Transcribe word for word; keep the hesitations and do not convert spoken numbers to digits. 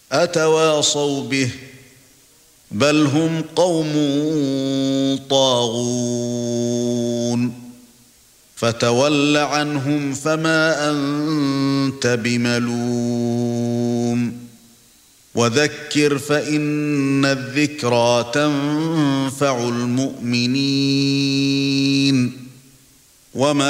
أتواصوا به بل هم قوم طاغون فتول عنهم فما أنت بملوم وذكر فإن الذكرى تنفع المؤمنين وما